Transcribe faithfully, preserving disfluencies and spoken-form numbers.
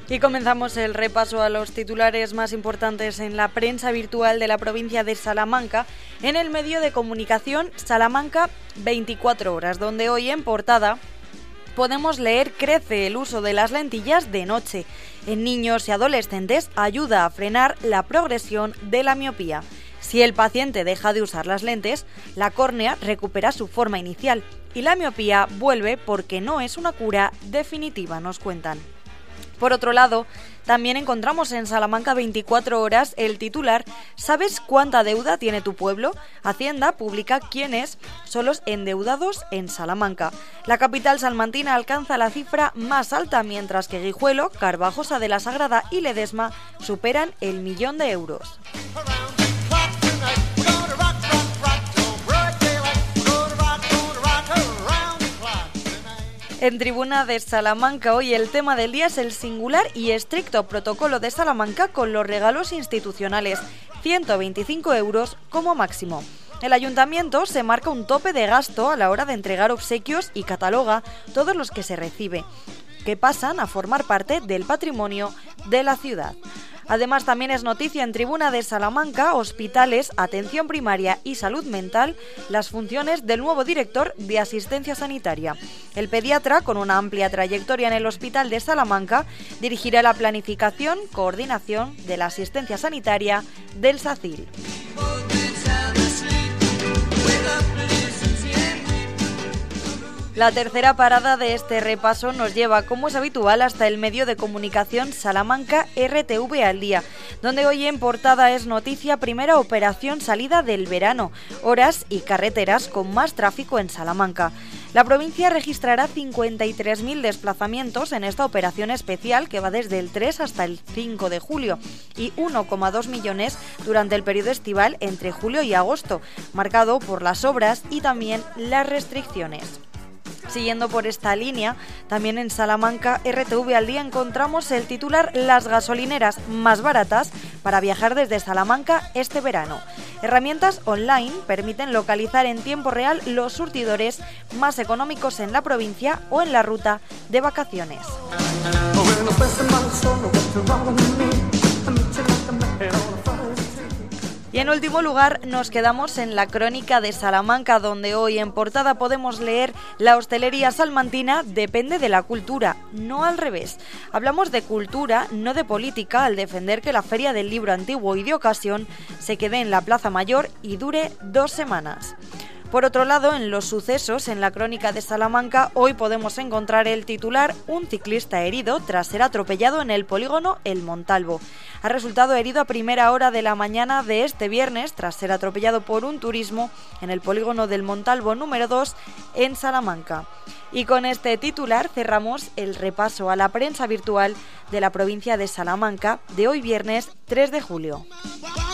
Y comenzamos el repaso a los titulares más importantes en la prensa virtual de la provincia de Salamanca, en el medio de comunicación Salamanca veinticuatro horas, donde hoy en portada podemos leer: crece el uso de las lentillas de noche. En niños y adolescentes ayuda a frenar la progresión de la miopía. Si el paciente deja de usar las lentes, la córnea recupera su forma inicial y la miopía vuelve porque no es una cura definitiva, nos cuentan. Por otro lado, también encontramos en Salamanca veinticuatro horas el titular: ¿sabes cuánta deuda tiene tu pueblo? Hacienda publica quiénes son los endeudados en Salamanca. La capital salmantina alcanza la cifra más alta, mientras que Guijuelo, Carvajosa de la Sagrada y Ledesma superan el millón de euros. En Tribuna de Salamanca hoy el tema del día es el singular y estricto protocolo de Salamanca con los regalos institucionales, ciento veinticinco euros como máximo. El ayuntamiento se marca un tope de gasto a la hora de entregar obsequios y cataloga todos los que se recibe, que pasan a formar parte del patrimonio de la ciudad. Además, también es noticia en Tribuna de Salamanca: hospitales, atención primaria y salud mental, las funciones del nuevo director de asistencia sanitaria. El pediatra, con una amplia trayectoria en el Hospital de Salamanca, dirigirá la planificación, coordinación de la asistencia sanitaria del SACIL. La tercera parada de este repaso nos lleva, como es habitual, hasta el medio de comunicación Salamanca R T V al día, donde hoy en portada es noticia: primera operación salida del verano, horas y carreteras con más tráfico en Salamanca. La provincia registrará cincuenta y tres mil desplazamientos en esta operación especial que va desde el tres hasta el cinco de julio y uno coma dos millones durante el periodo estival entre julio y agosto, marcado por las obras y también las restricciones. Siguiendo por esta línea, también en Salamanca R T V al día encontramos el titular: las gasolineras más baratas para viajar desde Salamanca este verano. Herramientas online permiten localizar en tiempo real los surtidores más económicos en la provincia o en la ruta de vacaciones. Y en último lugar nos quedamos en la crónica de Salamanca, donde hoy en portada podemos leer: la hostelería salmantina depende de la cultura, no al revés. Hablamos de cultura, no de política, al defender que la Feria del Libro Antiguo y de Ocasión se quede en la Plaza Mayor y dure dos semanas. Por otro lado, en los sucesos, en la crónica de Salamanca, hoy podemos encontrar el titular: un ciclista herido tras ser atropellado en el polígono El Montalvo. Ha resultado herido a primera hora de la mañana de este viernes tras ser atropellado por un turismo en el polígono del Montalvo número dos en Salamanca. Y con este titular cerramos el repaso a la prensa virtual de la provincia de Salamanca de hoy viernes tres de julio.